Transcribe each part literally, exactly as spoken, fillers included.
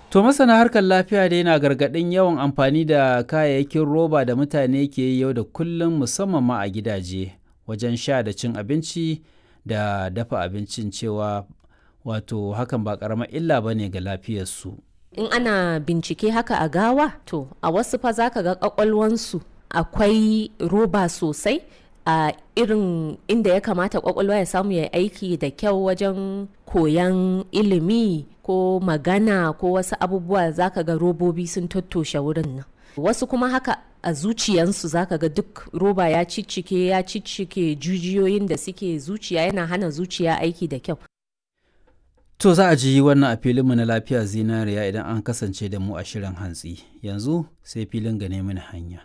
To masana harkar lafiya dai na gargaɗin yawan amfani da kayayyakin roba da mutane ke yi yau da kullum musamman ma a gidaje wajen sha da cin abinci da dafa abincin cewa wato hakan ba ƙaramar illa ba ne ga lafiyarsu. In ana bincike haka a gawa to a wasu fa zaka ga ƙwaƙwalwansu akwai roba sosai a irin inda ya kamata ƙwaƙwalwa ya samu ya aiki da kyau wajen koyan ilimi ko magana ko wasu abubuwa zaka ga robobi sun tattoshe wurin nan. Wasu kuma haka a zuciyansu zaka ga duk roba ya ciccike ya ciccike jijiyoyin da suke zuciya, yana hana zuciya aiki da kyau. To za a ji wannan a filinmu na lafiya zinariya idan an kasance da mu a shirin hantsi. Yanzu sai filin gane mini hanya.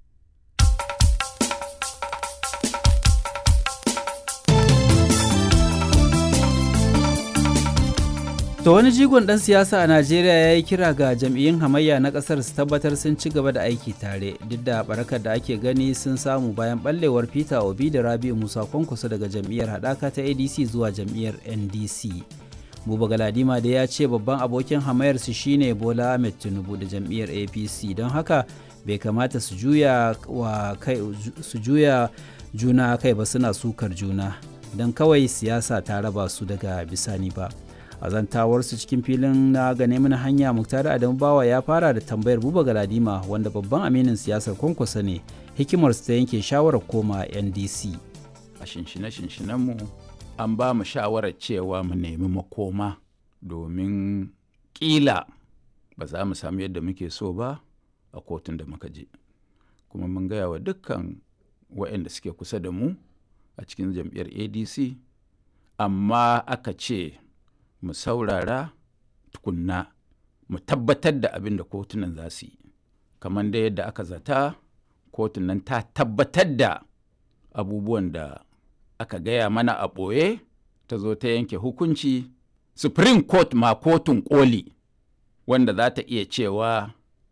To wani jigon ɗan siyasa a Najeriya ya yi kira ga jam'iyyun hamayya na ƙasar su tabbatar sun ci gaba da aiki tare duk da barakar da ake gani sun samu bayan ɓallewar Peter Obi da Rabi'u Musa Kwankwaso daga jam'iyyar haɗaka ta A D C zuwa jam'iyyar N D C. Buba Galadima da ya ce babban abokin hamayarsu shine Bola Ahmed Tinubu da jam'iyyar A P C, don haka bai kamata su juya wa kai su juya juna kai ba suna sukar juna don kawai siyasa ta raba su daga bisani ba. A zantawarsu cikin filin na gane mana hanya, Muktar Adamu Bawa ya fara da tambayar Buba Galadima wanda babban aminin siyasar Kwankwaso ne hikimarsu ta yanke shawarar koma N D C. A shinshine mu an ba mu shawarar cewa mu nemi makoma domin ƙila ba za mu samu yadda muke so ba a kotun da muka je, kuma mun gaya wa dukkan waɗanda suke kusa da mu a cikin jam'iyyar A D C, amma aka ce mu saurara tukunna mu tabbatar da abin da kotunan za su yi, kamar da yadda aka zata kotun nan ta tabbatar da abubuwan da aka gaya mana a ɓoye, ta zo ta yanke hukunci. Supreme Court ma kotun koli wanda za ta iya cewa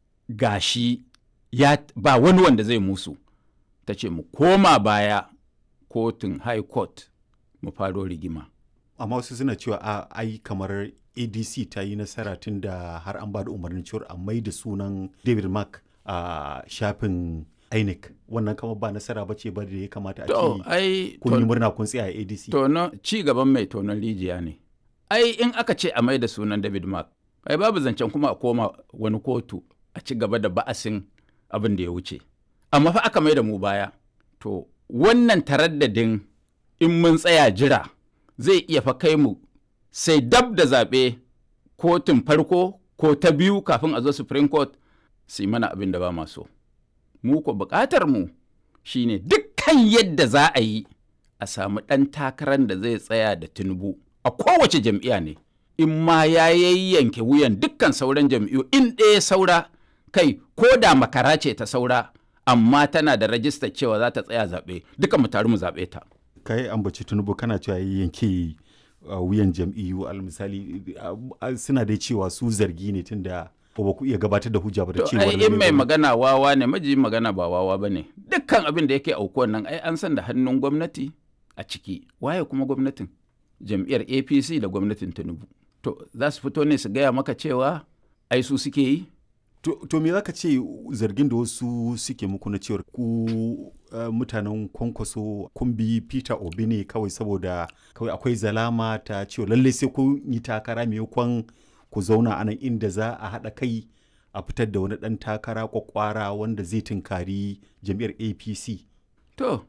gashi ya ba wani wanda zai musu, ta ce mu koma baya kotun High Court mu faro rigima. Amma wasu suna cewa a ai kamar A D C ta yi nasara tun da har an ba da umarnin cewar a mai da sunan David Mark a shafin I N E C. Wannan kama ba nasara ba ce ba da ya kamata a ce kun yi murna kun tsaya a A D C. Tono ci gaban mai tonon rijiya ne. Ai in aka ce a mai da sunan David Mark, ai babu zancen kuma a koma wani kotu a ci gaba da ba'asin abin da ya wuce. Amma fa aka mai da mu baya. To wannan taraddadin in mun tsaya jira zai iya fa kai mu sai dab da zaɓe kotun farko ko ta biyu kafin a zo Supreme Court su yi mana abin da ba ma so. Mu ko buƙatar mu shine dukkan yadda za a yi a samu ɗan takarar da zai tsaya da Tinubu a kowace jam'iyya ne, in ma ya yayyanke wuyan dukkan sauran jam'iyyu in ɗaya saura, kai ko da makara ce ta saura amma tana da rajistar cewa za ta tsaya zaɓe, duka mu taru mu zaɓe ta. Kai ambaci Tinubu kana cewa yanke uh, wuyan jam'iyyu al misali uh, uh, suna dai cewa su zargi ne tunda ba ku iya gabatar da hujja ba da cewa ai in mai magana wawa ne, maji magana ba wawa bane. Dukkan abin da yake aukuwan nan ai an san da hannun gwamnati a ciki. Waye kuma gwamnatin? Jam'iyyar A P C da gwamnatin Tinubu. To za su fito ne su gaya maka cewa ai su suke yi? To, to me zaka ce zargin da wasu suke muku na cewar ku uh, mutanen Kwankwaso kun bi Peter Obi ne kawai saboda kawai akwai zalama ta cewa lalle sai kun yi takara maimakon ku zauna a nan inda za a haɗa kai a fitar da wani ɗan takara kwakwara wanda zai tunkari jam'iyyar A P C. To,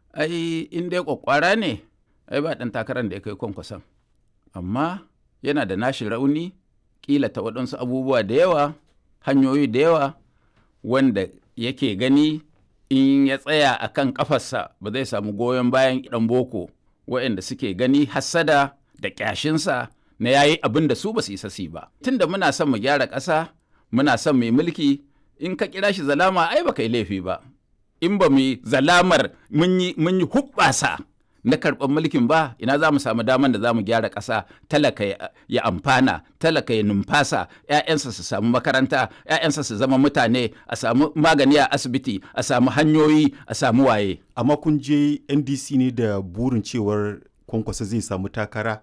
ai in dai kwakwara ne, ai ba ɗan takarar da ya kai Kwankwason. Amma yana da nashi rauni, ƙila ta waɗansu abubuwa da yawa, hanyoyi da yawa, wanda yake gani in ya tsaya a kan ƙafarsa ba zai samu goyon bayan ɗan boko waɗanda suke gani hassada da ƙyashinsa na yayi abin da su ba su isa su ba. Tunda muna son mu gyara ƙasa, muna son mu yi mulki, in ka kira shi zalama ai ba kai laifi ba. In ba mu yi zalamar mun yi huɓɓasa na karɓar mulkin ba, ina za mu samu daman da za mu gyara ƙasa, talaka ya amfana, talaka ya numfasa, 'ya'yansa su samu makaranta, 'ya'yansa su zama mutane, a samu magani a asibiti, a samu hanyoyi, a samu waye. Amma kun je N D C ne da burin cewar Kwankwaso zai samu takara